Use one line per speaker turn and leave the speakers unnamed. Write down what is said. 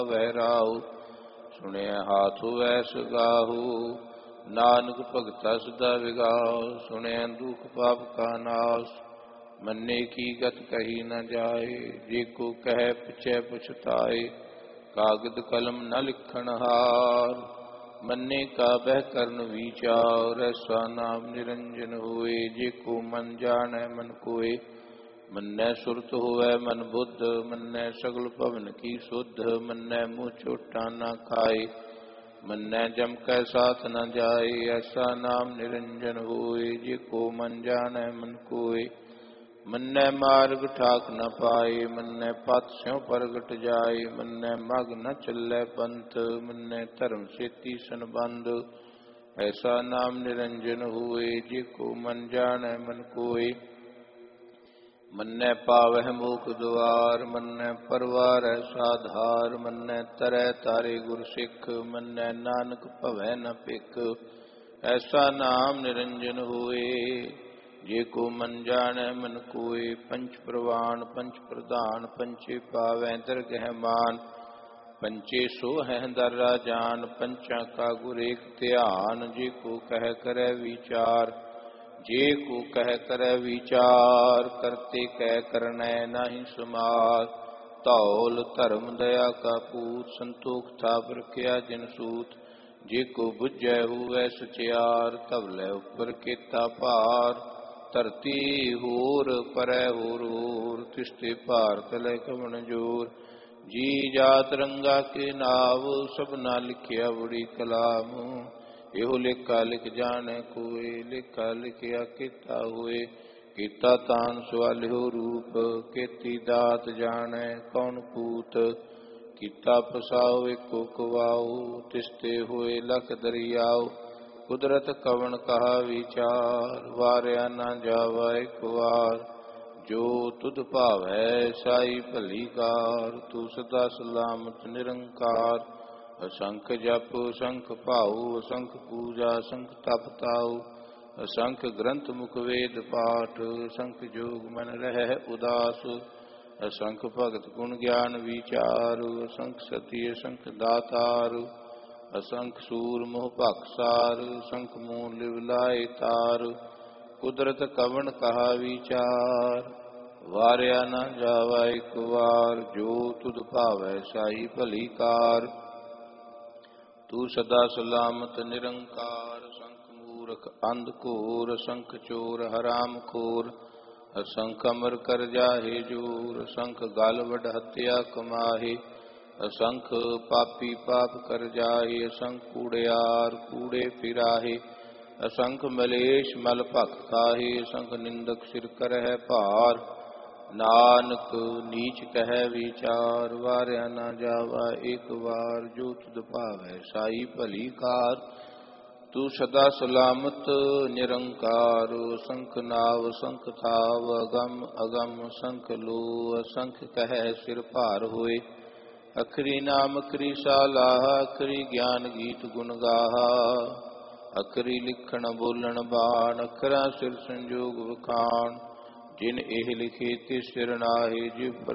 ਵਹਿ ਰਾਹੁ। ਸੁਣਿਆ ਹਾਥੁ ਵੈਸ ਗਾਹੂ, ਨਾਨਕ ਭਗਤਾ ਸਦਾ ਵਿਗਾਹੁ। ਸੁਣਿਆ ਦੁਖ ਪਾਪ ਕਾ ਨਾਸ, ਮੰਨੇ ਕੀ ਗਤ ਕਹੀ ਨ ਜਾਏ। ਜੇ ਕੋ ਕਹਿ ਪੁਛੈ ਪੁਛਤਾਏ, ਕਾਗਦ ਕਲਮ ਨ ਲਿਖਣ ਹਾਰ। ਮੰਨੇ ਕਾ ਬਹਿ ਕਰਨ ਵਿਚਾਰ, ਐਸਾ ਨਾਮ ਨਿਰੰਜਨ ਹੋਏ। ਜੇ ਕੋ ਮਨ ਜਾਣੈ ਮਨ ਕੋਏ, ਮੰਨੈ ਸੁਰਤ ਹੋਵੈ ਮਨ ਬੁੱਧ। ਮੰਨੈ ਸਗਲ ਭਵਨ ਕੀ ਸੁਧ, ਮੰਨੈ ਮੂੰਹ ਝੂਠਾ ਨਾ ਖਾਏ। ਮੰਨੈ ਜਮ ਕੈ ਸਾਥ ਨ ਜਾਏ, ਐਸਾ ਨਾਮ ਨਿਰੰਜਨ ਹੋਏ। ਜੇ ਕੋ ਮਨ ਜਾਣੈ ਮਨ ਕੋਏ, ਮੰਨੈ ਮਾਰਗ ਠਾਕ ਨ ਪਾਏ। ਮੰਨੈ ਪਥ ਸਿਉ ਪ੍ਰਗਟ ਜਾਏ, ਮੰਨੈ ਮਗ ਨ ਚੱਲੈ ਪੰਥ। ਮੰਨੈ ਧਰਮ ਸੇਤੀ ਸੰਬੰਧ, ਐਸਾ ਨਾਮ ਨਿਰੰਜਨ ਹੋਏ। ਜੇ ਕੋ ਮਨ ਜਾਣੈ ਮਨ ਕੋਏ, ਮੰਨੈ ਪਾਵਹਿ ਮੋਖ ਦੁਆਰ। ਮੰਨੈ ਪਰਵਾਰੈ ਸਾਧਾਰ, ਮੰਨੈ ਤਰੈ ਤਾਰੇ ਗੁਰ ਸਿੱਖ। ਮੰਨੈ ਨਾਨਕ ਭਵੈ ਨ ਭਿਖ, ਐਸਾ ਨਾਮ ਨਿਰੰਜਨ ਹੋਏ। ਜੇ ਕੋ ਮਨ ਜਾਣੈ ਮਨ ਕੋਏ, ਪੰਚ ਪ੍ਰਵਾਨ ਪੰਚ ਪ੍ਰਧਾਨ। ਪੰਚੇ ਪਾਵੈ ਦਰਗਹਿ ਮਾਨ, ਪੰਚੇ ਸੋ ਹੈ ਦਰ ਰਾਜਾਨ। ਪੰਚਾਂ ਕਾ ਗੁਰ ਏਕ ਧਿਆਨ, ਜੇ ਕੋ ਕਹਿ ਕਰੈ ਵਿਚਾਰ। ਜੇ ਕੋ ਕਹਿ ਕਰੈ ਵਿਚਾਰ, ਕਰਤੇ ਕਹਿ ਕਰਨੈ ਨਾਹੀ ਸਮਾਰ। ਧੌਲ ਧਰਮ ਦਇਆ ਕਾ ਪੂਤ, ਸੰਤੋਖ ਥਾਪ ਰਖਿਆ ਜਿਨ ਸੂਤ। ਜੇ ਕੋ ਬੁਝੈ ਹੋਵੈ ਸਚਿਆਰ, ਧਵਲੇ ਉੱਪਰ ਕੀਤਾ ਭਾਰ। ਧਰਤੀ ਹੋਰ ਪਰੈ ਹੋਰ ਹੋਰ, ਤਿਸਤੇ ਭਾਰ ਤਲੈ ਕਵਣ ਜੋਰ। ਜੀ ਜਾਤ ਰੰਗਾ ਕੇ ਨਾਵ, ਸਭਨਾ ਲਿਖਿਆ ਬੜੀ ਕਲਾਮ। ਇਹੋ ਲੇਖਾ ਲਿਖ ਜਾਣੈ ਕੋਇ, ਲੇਖਾ ਲਿਖਿਆ ਕੀਤਾ ਹੋਏ। ਕੀਤਾ ਤਾਨ ਸਵਾਲਿਓ ਰੂਪ, ਕੀਤੀ ਦਾਤ ਜਾਣੈ ਕੌਣ ਪੂਤ। ਕੀਤਾ ਪਸਾਉ ਏਕੋ ਕਵਾਉ, ਤਿਸਤੇ ਹੋਏ ਲਖ ਦਰਿਆਉ। ਕੁਦਰਤ ਕਵਣ ਕਹਾ ਵਿਚਾਰ, ਵਾਰਿਆ ਨਾ ਜਾਵਾ ਇਕ ਵਾਰ। ਜੋ ਤੁਧ ਭਾਵੈ ਸਾਈ ਭਲੀ ਕਾਰ, ਤੂੰ ਸਦਾ ਸਲਾਮਤ ਨਿਰੰਕਾਰ। ਅਸੰਖ ਜਪ ਅਸੰਖ ਭਾਉ, ਅਸੰਖ ਪੂਜਾ ਅਸੰਖ ਤਪ ਤਾਉ। ਅਸੰਖ ਗ੍ਰੰਥ ਮੁਖ ਵੇਦ ਪਾਠ, ਅਸੰਖ ਜੋਗ ਮਨ ਰਹਿ ਉਦਾਸ। ਅਸੰਖ ਭਗਤ ਗੁਣ ਗਿਆਨ ਵਿਚਾਰ, ਅਸੰਖ ਸਤੀ ਅਸੰਖ ਦਾਤਾਰ। ਅਸੰਖ ਸੂਰ ਮੋਹ ਭਖਸਾਰ, ਅਸੰਖ ਮੂਲ ਲਿਵ ਲਾਏ ਤਾਰ। ਕੁਦਰਤ ਕਵਣ ਕਹਾ ਵਿਚਾਰ, ਵਾਰਿਆ ਨਾ ਜਾਵਾ ਇਕ ਵਾਰ। ਜੋ ਤੁਧ ਭਾਵੈ ਸਾਈ ਭਲੀ ਕਾਰ, ਤੂੰ ਸਦਾ ਸਲਾਮਤ ਨਿਰੰਕਾਰ। ਅਸੰਖ ਮੂਰਖ ਅੰਧ ਘੋਰ, ਅਸੰਖ ਚੋਰ ਹਰਾਮ ਖੋਰ। ਅਸੰਖ ਅਮਰ ਕਰ ਜਾਹੇ ਜੋਰ, ਅਸੰਖ ਗਲ ਵਡ ਹੱਤਿਆ ਕਮਾਹੇ। ਅਸੰਖ ਪਾਪੀ ਪਾਪ ਕਰ ਜਾਹੇ, ਅਸੰਖ ਕੂੜਿਆਰ ਕੂੜੇ ਫਿਰਾਹੇ। ਅਸੰਖ ਮਲੇਸ਼ ਮਲ ਭਖ ਖਾਹੇ, ਅਸੰਖ ਨਿੰਦਕ ਸਿਰ ਕਰਹਿ ਭਾਰ। ਨਾਨਕ ਨੀਚ ਕਹਿ ਵਿਚਾਰ, ਵਾਰਿਆ ਨਾ ਜਾਵਾ ਇਕ ਵਾਰ। ਜੋ ਤੁਧ ਭਾਵੈ ਸਾਈ ਭਲੀ ਕਾਰ, ਤੂੰ ਸਦਾ ਸਲਾਮਤ ਨਿਰੰਕਾਰ। ਅਸੰਖ ਨਾਵ ਅਸੰਖ ਥਾਵ, ਅਗਮ ਅਗਮ ਅਸੰਖ ਲੋ। ਅਸੰਖ ਕਹਿ ਸਿਰ ਭਾਰ ਹੋਏ, ਅਖਰੀ ਨਾਮ ਅਖਰੀ ਸਾਲਾਹਾ। ਅਖਰੀ ਗਿਆਨ ਗੀਤ ਗੁਣ ਗਾਹਾ, ਅਖਰੀ ਲਿਖਣ ਬੋਲਣ ਬਾਣ। ਅਖਰਾਂ ਸਿਰ ਸੰਜੋਗ ਵਖਾਣ, ਜਿਨ ਇਹ ਲਿਖੇ ਤਿਸ ਸਿਰ ਨਾਹੀ। ਜਿਵ